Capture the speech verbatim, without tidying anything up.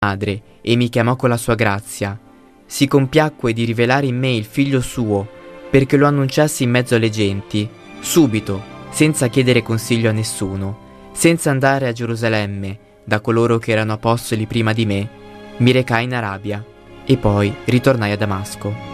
madre e mi chiamò con la sua grazia. Si compiacque di rivelare in me il figlio suo, perché lo annunciassi in mezzo alle genti, subito, senza chiedere consiglio a nessuno, senza andare a Gerusalemme, da coloro che erano apostoli prima di me. Mi recai in Arabia, e poi ritornai a Damasco.